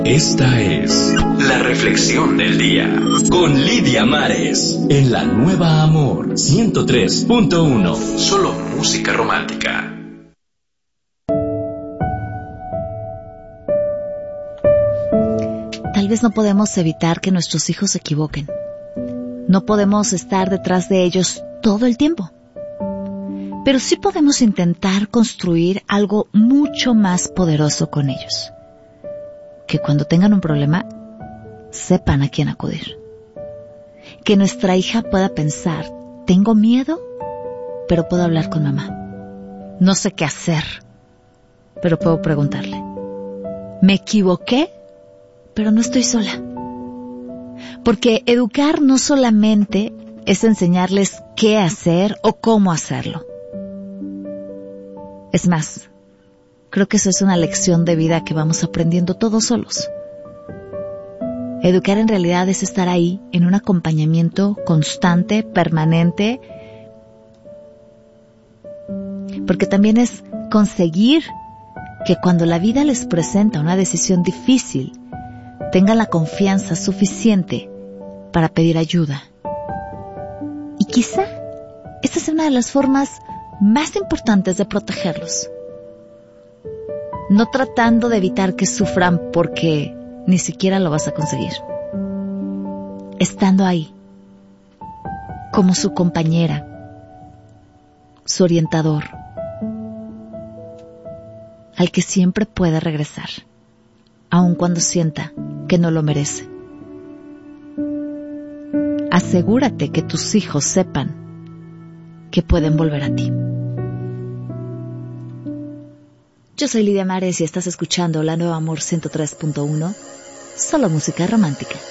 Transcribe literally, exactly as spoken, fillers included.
Esta es la reflexión del día con Lidia Mares en la Nueva Amor ciento tres punto uno. Solo música romántica. Tal vez no podemos evitar que nuestros hijos se equivoquen. No podemos estar detrás de ellos todo el tiempo. Pero sí podemos intentar construir algo mucho más poderoso con ellos. Que cuando tengan un problema, sepan a quién acudir. Que nuestra hija pueda pensar, tengo miedo, pero puedo hablar con mamá. No sé qué hacer, pero puedo preguntarle. Me equivoqué, pero no estoy sola. Porque educar no solamente es enseñarles qué hacer o cómo hacerlo. Es más, creo que eso es una lección de vida que vamos aprendiendo todos solos. Educar en realidad es estar ahí en un acompañamiento constante, permanente, porque también es conseguir que cuando la vida les presenta una decisión difícil, tengan la confianza suficiente para pedir ayuda. Y quizá esta sea una de las formas más importantes de protegerlos. No tratando de evitar que sufran porque ni siquiera lo vas a conseguir. Estando ahí, como su compañera, su orientador, al que siempre puede regresar, aun cuando sienta que no lo merece. Asegúrate que tus hijos sepan que pueden volver a ti. Yo soy Lidia Mares y estás escuchando La Nueva Amor ciento tres punto uno, solo música romántica.